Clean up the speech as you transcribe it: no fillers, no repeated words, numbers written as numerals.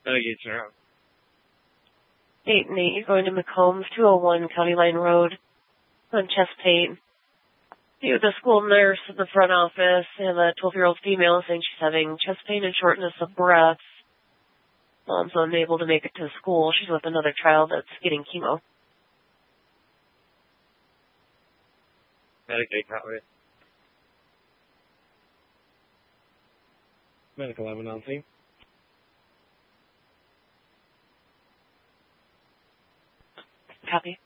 Medicaid's around. 8 and 8, you're going to McCombs, 201 County Line Road on Chesapeake. You, the school nurse at the front office, and a 12-year-old female saying she's having chest pain and shortness of breath. Mom's unable to make it to school. She's with another child that's getting chemo. Medicaid copy. Medical emergency. Copy.